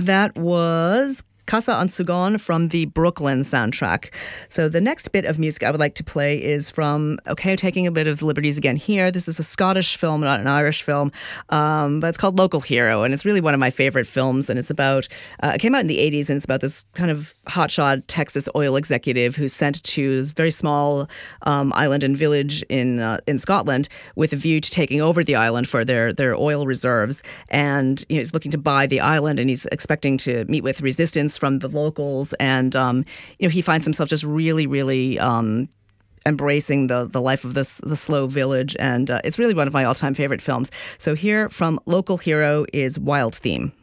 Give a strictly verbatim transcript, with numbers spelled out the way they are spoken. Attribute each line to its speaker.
Speaker 1: That was Casa an Sugan from the Brooklyn soundtrack. So the next bit of music I would like to play is from, okay, taking a bit of liberties again here. This is a Scottish film, not an Irish film, um, but it's called Local Hero, and it's really one of my favorite films, and it's about, uh, it came out in the eighties, and it's about this kind of hotshot Texas oil executive who's sent to this very small um, island and village in uh, in Scotland with a view to taking over the island for their, their oil reserves, and you know, he's looking to buy the island, and he's expecting to meet with resistance from the locals, and um, you know, he finds himself just really, really um, embracing the the life of this the slow village, and uh, it's really one of my all time favorite films. So here from Local Hero is Wild Theme.